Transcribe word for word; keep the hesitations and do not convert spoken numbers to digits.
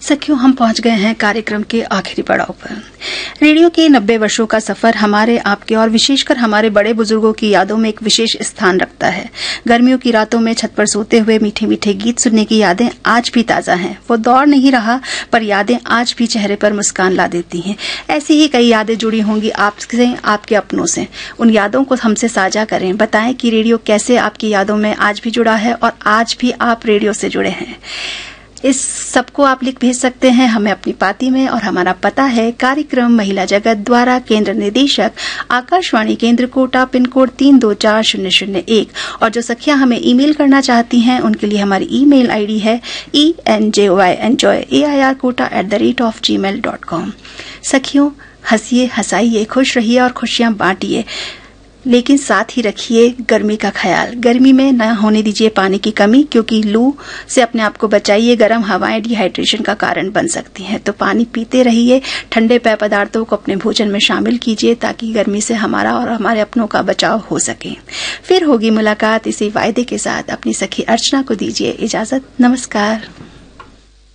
सखियों, हम पहुंच गए हैं कार्यक्रम के आखिरी पड़ाव पर। रेडियो के नब्बे वर्षों का सफर हमारे, आपके और विशेषकर हमारे बड़े बुजुर्गों की यादों में एक विशेष स्थान रखता है। गर्मियों की रातों में छत पर सोते हुए मीठे मीठे गीत सुनने की यादें आज भी ताजा हैं। वो दौर नहीं रहा, पर यादें आज भी चेहरे पर मुस्कान ला देती हैं। ऐसी ही कई यादें जुड़ी होंगी आपसे, आपके अपनों से। उन यादों को हमसे साझा करें, बताएं कि रेडियो कैसे आपकी यादों में आज भी जुड़ा है और आज भी आप रेडियो से जुड़े हैं। इस सबको आप लिख भेज सकते हैं हमें अपनी पाती में, और हमारा पता है कार्यक्रम महिला जगत द्वारा, केंद्र निदेशक आकाशवाणी केंद्र कोटा, पिन कोड तीन दो चार शून्य शून्य एक। और जो सखियां हमें ईमेल करना चाहती हैं उनके लिए हमारी ईमेल आईडी है E N J Y enjoy A I R Kota at the rate of ji mail dot com. सखियों, हंसिए, हंसाइए, खुश रहिए और खुशियां बांटिए, लेकिन साथ ही रखिए गर्मी का ख्याल। गर्मी में न होने दीजिए पानी की कमी, क्योंकि लू से अपने आप को बचाइए। गर्म हवाएं डिहाइड्रेशन का कारण बन सकती हैं, तो पानी पीते रहिए। ठंडे पेय पदार्थों को अपने भोजन में शामिल कीजिए ताकि गर्मी से हमारा और हमारे अपनों का बचाव हो सके। फिर होगी मुलाकात इसी वायदे के साथ। अपनी सखी अर्चना को दीजिए इजाजत। नमस्कार।